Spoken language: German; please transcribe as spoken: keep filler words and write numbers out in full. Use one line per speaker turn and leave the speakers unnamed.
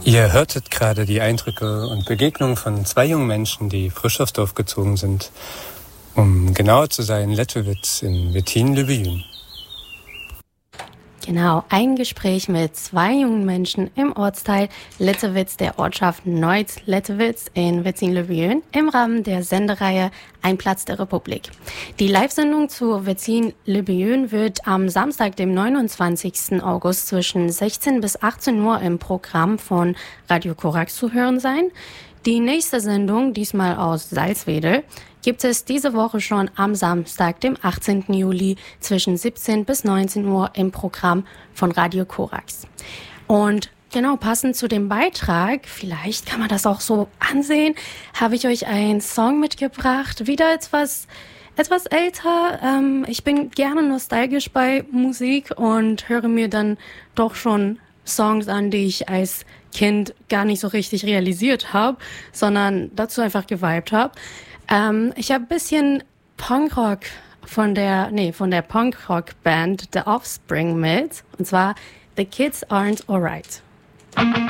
Ihr hörtet gerade die Eindrücke und Begegnungen von zwei jungen Menschen, die frisch aufs Dorf gezogen sind. Um genauer zu sein, Lettewitz in Wettin-le-Vieux.
Genau, ein Gespräch mit zwei jungen Menschen im Ortsteil Lettewitz der Ortschaft Neuz-Lettewitz in Wettin-le-Vieux im Rahmen der Sendereihe Ein Platz der Republik. Die Live-Sendung zu Wettin-le-Vieux wird am Samstag, dem neunundzwanzigsten August zwischen sechzehn bis achtzehn Uhr im Programm von Radio Korax zu hören sein. Die nächste Sendung, diesmal aus Salzwedel, gibt es diese Woche schon am Samstag, dem achtzehnten Juli zwischen siebzehn bis neunzehn Uhr im Programm von Radio Korax. Und genau passend zu dem Beitrag, vielleicht kann man das auch so ansehen, habe ich euch einen Song mitgebracht, wieder etwas etwas älter. Ähm, ich bin gerne nostalgisch bei Musik und höre mir dann doch schon Songs an, die ich als Kind gar nicht so richtig realisiert habe, sondern dazu einfach geweibt habe. Ähm, ich habe ein bisschen Punkrock von der, nee, von der Punkrock-Band The Offspring mit, und zwar The Kids Aren't Alright.